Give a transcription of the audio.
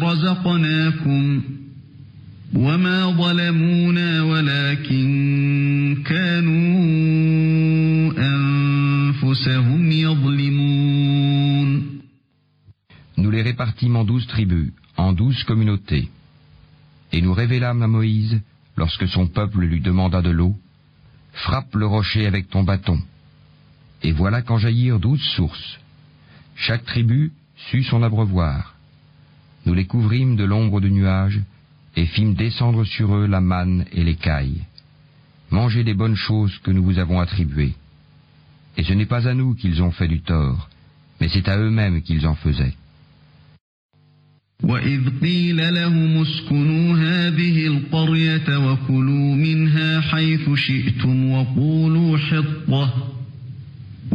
رزقناكم وما ظلمونا ولكن كانوا أنفسهم يظلمون. Nous les répartîmes en 12 tribus, en 12 communautés. Et nous révélâmes à Moïse, lorsque son peuple lui demanda de l'eau, « Frappe le rocher avec ton bâton. » Et voilà qu'en jaillirent 12 sources. Chaque tribu sut son abreuvoir. Nous les couvrîmes de l'ombre de nuages, et fîmes descendre sur eux la manne et l'écaille. Mangez des bonnes choses que nous vous avons attribuées. Et ce n'est pas à nous qu'ils ont fait du tort, mais c'est à eux-mêmes qu'ils en faisaient. وَإِذْ قِيلَ لَهُمُ اسْكُنُوا هَٰذِهِ الْقَرْيَةَ وَكُلُوا مِنْهَا حَيْثُ شِئْتُمْ وَقُولُوا حِطَّةٌ